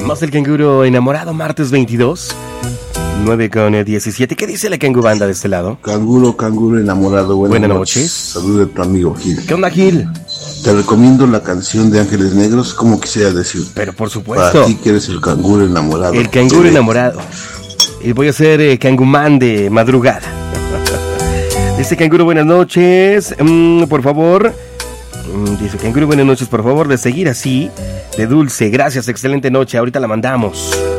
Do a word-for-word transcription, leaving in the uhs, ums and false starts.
Más el canguro enamorado, martes veintidós, nueve con diecisiete. ¿Qué dice la Cangu Banda de este lado? Canguro, canguro enamorado. Buenas, Buenas noches. noches. Saludos de tu amigo Gil. ¿Qué onda, Gil? Te recomiendo la canción de Ángeles Negros, como quisiera decir. Pero por supuesto. Para ti que eres el canguro enamorado. El canguro Sí. enamorado. Y voy a ser eh, cangumán de madrugada. Dice canguro, buenas noches. Mm, por favor. Mm, dice canguro, buenas noches, por favor, de seguir así, de dulce. Gracias, excelente noche. Ahorita la mandamos.